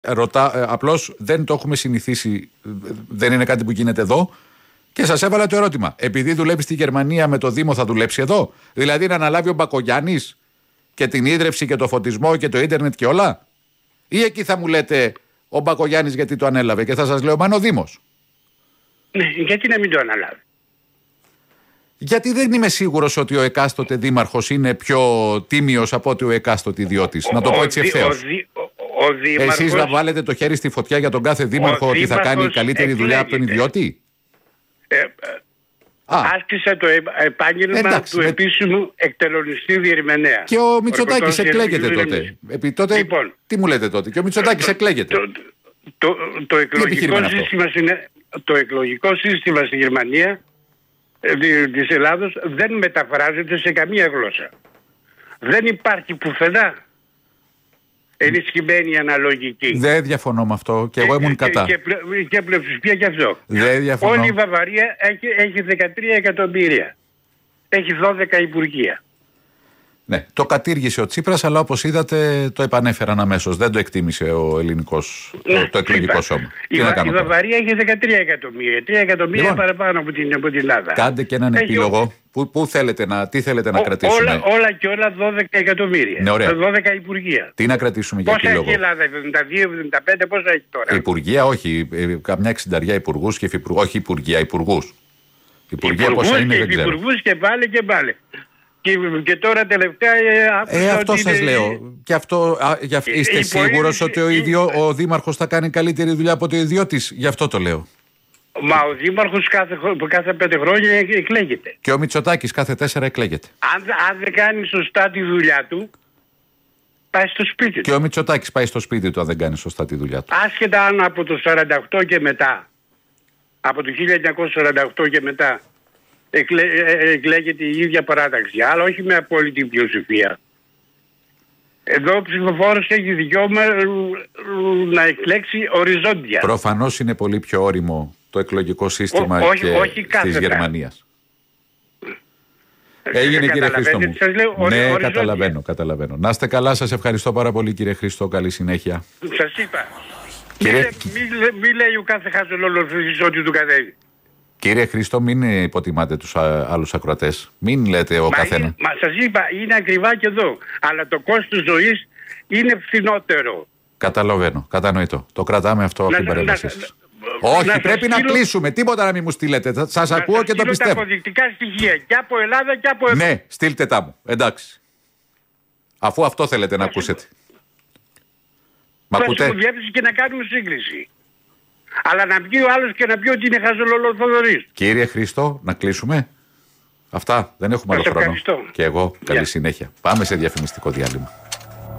Απλώς δεν το έχουμε συνηθίσει, δεν είναι κάτι που γίνεται εδώ. Και σας έβαλα το ερώτημα. Επειδή δουλεύει στη Γερμανία με το Δήμο, θα δουλέψει εδώ? Δηλαδή να αναλάβει ο Μπακογιάννης και την ίδρυυση και το φωτισμό και το ίντερνετ και όλα? Ή εκεί θα μου λέτε ο Μπακογιάννης γιατί το ανέλαβε και θα σας λέω μα είναι ο Δήμος? Ναι, γιατί να μην το αναλάβει? Γιατί δεν είμαι σίγουρος ότι ο εκάστοτε δήμαρχος είναι πιο τίμιος από ότι ο εκάστοτε ιδιώτης. Να το πω έτσι ευθέως. Εσείς να βάλετε το χέρι στη φωτιά για τον κάθε δήμαρχο ότι θα κάνει καλύτερη δουλειά από τον ιδιώτη? Άσκησε το επάγγελμα του επίσημου εκτελονιστή διερμηνέα. Και ο Μητσοτάκης εκλέγεται τότε. Επί τότε λοιπόν, τι μου λέτε τότε? Και ο Μητσοτάκης εκλέγεται. Το εκλογικό σύστημα στη Γερμανία της Ελλάδος δεν μεταφράζεται σε καμία γλώσσα. Δεν υπάρχει πουθενά ενισχυμένη αναλογική. Δεν διαφωνώ με αυτό και εγώ ήμουν κατά. Και πλειοψηφία γι' αυτό. Δεν διαφωνώ. Όλη η Βαβαρία έχει 13 εκατομμύρια. Έχει 12 υπουργεία. Ναι, το κατήργησε ο Τσίπρας, αλλά όπως είδατε το επανέφεραν αμέσως. Δεν το εκτίμησε ο ελληνικός, το εκλογικό σώμα. Η Βαβαρία έχει 13 εκατομμύρια. 3 εκατομμύρια λοιπόν, παραπάνω από την Ελλάδα. Κάντε και έναν επίλογο. Τι θέλετε να κρατήσουμε? Όλα και όλα 12 εκατομμύρια. Ναι, 12 υπουργεία. Τι να κρατήσουμε για επίλογο? Πόσα έχει η Ελλάδα, 72-75, πόσα έχει τώρα? Υπουργεία, όχι. Καμιά 60 υπουργούς και όχι υπουργεία, υπουργούς. Υπουργεία πόσα είναι, δεν ξέρω. Υπουργούς και πάλι. Και τώρα τελευταία αυτό σας είναι... λέω. Και αυτό, είστε σίγουρος ότι ο δήμαρχος θα κάνει καλύτερη δουλειά από το ιδιώτης? Γι' αυτό το λέω. Μα ο δήμαρχος κάθε 5 χρόνια εκλέγεται. Και ο Μητσοτάκης κάθε 4 εκλέγεται. Αν δεν κάνει σωστά τη δουλειά του, πάει στο σπίτι του. Και ο Μητσοτάκης πάει στο σπίτι του αν δεν κάνει σωστά τη δουλειά του. Άσχετα αν από το 48 και μετά, από το 1948 και μετά, εκλέγεται η ίδια παράταξη, αλλά όχι με απόλυτη πλειοψηφία. Εδώ ο ψηφοφόρος έχει δικαίωμα να εκλέξει οριζόντια. Προφανώς είναι πολύ πιο όριμο το εκλογικό σύστημα της Γερμανίας. Έγινε κύριε Χρήστο μου. Ναι, καταλαβαίνω. Να είστε καλά, σας ευχαριστώ πάρα πολύ κύριε Χρήστο, καλή συνέχεια. Σας είπα, μη λέει ο κάθε χαζολόλοφης ότι του κατέβει. Κύριε Χρήστο, μην υποτιμάτε τους άλλους ακροατές. Μην λέτε ο καθένα. Μα σας είπα, είναι ακριβά και εδώ. Αλλά το κόστος ζωής είναι φθηνότερο. Καταλαβαίνω, κατανοητό. Το κρατάμε αυτό από την παρέμβασή σας. Όχι, πρέπει να κλείσουμε. Τίποτα να μην μου στείλετε. Σας ακούω και το πιστεύω. Τα αποδεικτικά στοιχεία και από Ελλάδα και από εδώ. Ναι, στείλτε τα μου. Εντάξει. Αφού αυτό θέλετε να ακούσετε. Μ' ακούτε? Και να κάνουμε σύγκριση. Αλλά να βγει ο άλλος και να πει ότι είναι χαζολολοθοδωρής. Κύριε Χρήστο, να κλείσουμε. Αυτά, δεν έχουμε άλλο χρόνο. Ευχαριστώ. Και εγώ, καλή συνέχεια. Πάμε σε διαφημιστικό διάλειμμα.